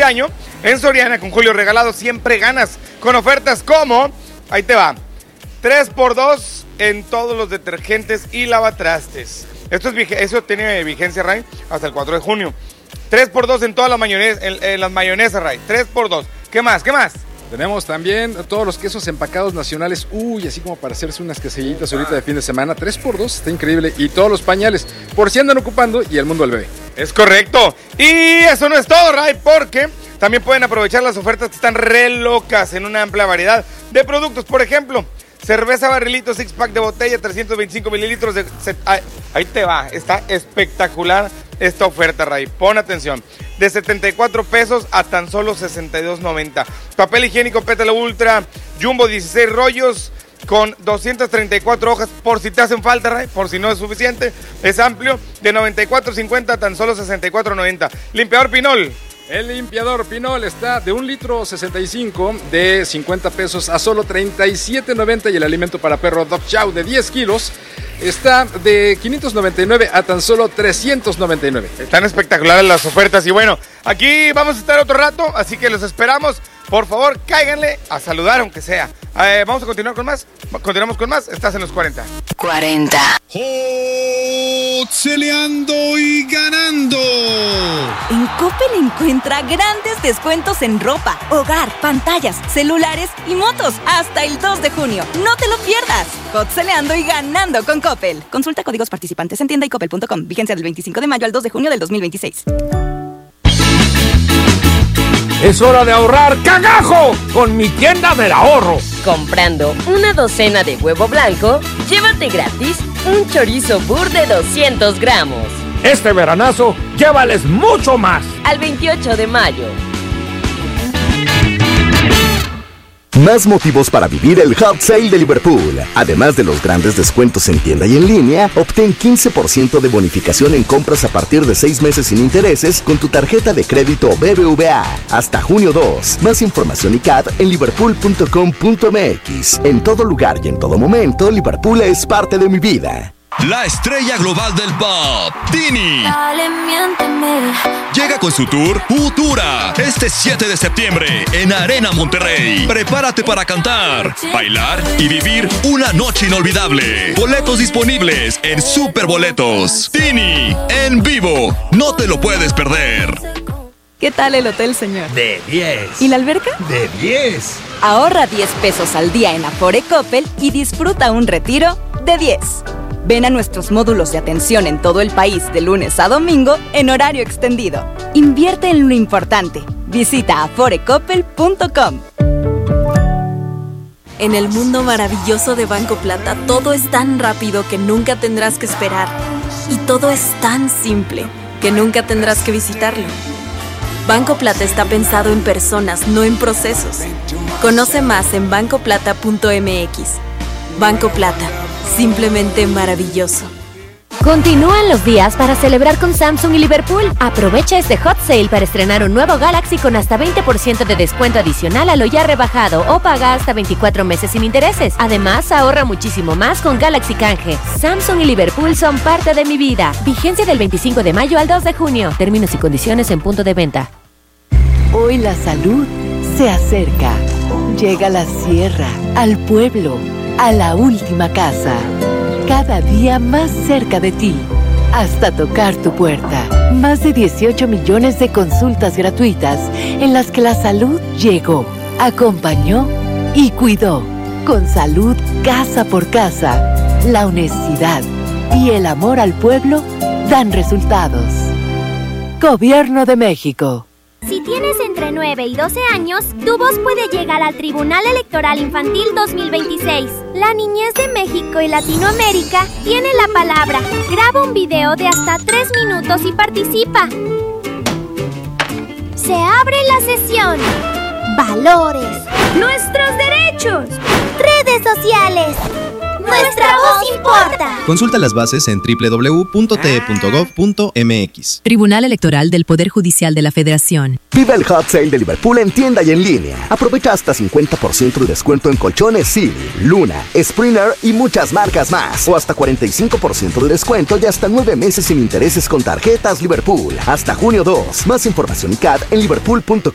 año, en Soriana, con Julio Regalado, siempre ganas con ofertas como, ahí te va, 3x2 en todos los detergentes y lavatrastes. Eso tiene vigencia, Ray, hasta el 4 de junio. 3x2 en todas las mayonesas, Ray. 3x2. ¿Qué más? Tenemos también todos los quesos empacados nacionales. Así como para hacerse unas quesillitas ahorita de fin de semana. 3x2, está increíble. Y todos los pañales, por si andan ocupando, y el mundo al bebé. Es correcto. Y eso no es todo, Ray, porque también pueden aprovechar las ofertas que están re locas en una amplia variedad de productos. Por ejemplo, cerveza barrilito 6-pack de botella, 325 mililitros de... Ahí te va, está espectacular esta oferta, Ray. Pon atención. De 74 pesos a tan solo 62.90. Papel higiénico Pétalo Ultra Jumbo 16 rollos con 234 hojas, por si te hacen falta, Ray, por si no es suficiente. Es amplio, de 94.50 a tan solo 64.90. Limpiador Pinol. El limpiador Pinol está de 1.65 litro de 50 pesos a solo 37.90, y el alimento para perro Dog Chow de 10 kilos está de 599 a tan solo 399. Están espectaculares las ofertas y bueno, aquí vamos a estar otro rato, así que los esperamos. Por favor, cáiganle a saludar aunque sea. Vamos a continuar con más. Continuamos con más. Estás en los 40. 40. Celeando y ganando. En Coppel encuentra grandes descuentos en ropa, hogar, pantallas, celulares y motos hasta el 2 de junio. No te lo pierdas. Celeando y ganando con Coppel. Consulta códigos participantes en tienda y coppel.com. Vigencia del 25 de mayo al 2 de junio del 2026. Es hora de ahorrar cagajo con mi tienda del ahorro. Comprando una docena de huevo blanco, llévate gratis un chorizo burr de 200 gramos. Este veranazo, llévales mucho más. Al 28 de mayo. Más motivos para vivir el Hot Sale de Liverpool. Además de los grandes descuentos en tienda y en línea, obtén 15% de bonificación en compras a partir de 6 meses sin intereses con tu tarjeta de crédito BBVA. Hasta junio 2. Más información y CAD en liverpool.com.mx. En todo lugar y en todo momento, Liverpool es parte de mi vida. La estrella global del pop, Tini. Dale, miénteme. Llega con su tour Futura este 7 de septiembre en Arena Monterrey. Prepárate para cantar, bailar y vivir una noche inolvidable. Boletos disponibles en Superboletos. Tini, en vivo. No te lo puedes perder. ¿Qué tal el hotel, señor? De 10. ¿Y la alberca? De 10. Ahorra 10 pesos al día en Afore Coppel y disfruta un retiro de 10. Ven a nuestros módulos de atención en todo el país de lunes a domingo en horario extendido. Invierte en lo importante. Visita aforecoppel.com. En el mundo maravilloso de Banco Plata, todo es tan rápido que nunca tendrás que esperar. Y todo es tan simple que nunca tendrás que visitarlo. Banco Plata está pensado en personas, no en procesos. Conoce más en bancoplata.mx. Banco Plata, simplemente maravilloso. Continúan los días para celebrar con Samsung y Liverpool. Aprovecha este hot sale para estrenar un nuevo Galaxy con hasta 20% de descuento adicional a lo ya rebajado o paga hasta 24 meses sin intereses. Además, ahorra muchísimo más con Galaxy Canje. Samsung y Liverpool son parte de mi vida. Vigencia del 25 de mayo al 2 de junio. Términos y condiciones en punto de venta. Hoy la salud se acerca. Llega a la sierra, al pueblo, a la última casa. Cada día más cerca de ti, hasta tocar tu puerta. Más de 18 millones de consultas gratuitas en las que la salud llegó, acompañó y cuidó. Con salud casa por casa, la honestidad y el amor al pueblo dan resultados. Gobierno de México. Si tienes entre 9 y 12 años, tu voz puede llegar al Tribunal Electoral Infantil 2026. La niñez de México y Latinoamérica tiene la palabra. Graba un video de hasta 3 minutos y participa. Se abre la sesión. Valores. Nuestros derechos. Redes sociales. Nuestra voz importa. Consulta las bases en www.te.gov.mx. Tribunal Electoral del Poder Judicial de la Federación. Vive el Hot Sale de Liverpool en tienda y en línea. Aprovecha hasta 50% de descuento en colchones Silly, Luna, Springer y muchas marcas más. O hasta 45% de descuento y hasta 9 meses sin intereses con tarjetas Liverpool. Hasta junio 2. Más información y CAD en liverpool.com.mx.